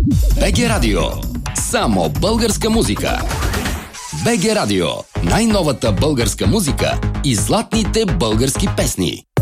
БГ Радио. Само българска музика. БГ Радио. Най-новата българска музика и златните български песни.